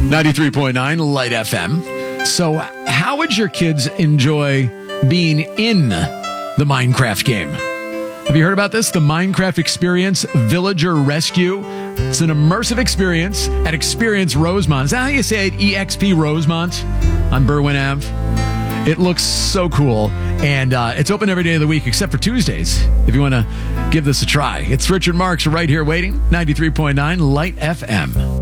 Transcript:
93.9 Light FM. So, how would your kids enjoy being in the Minecraft game? Have you heard about this? The Minecraft Experience Villager Rescue. It's an immersive experience at Experience Rosemont. Is that how you say it? EXP Rosemont on Berwyn Ave. It looks so cool. And it's open every day of the week except for Tuesdays, if you want to give this a try. It's Richard Marks right here waiting. 93.9 Light FM.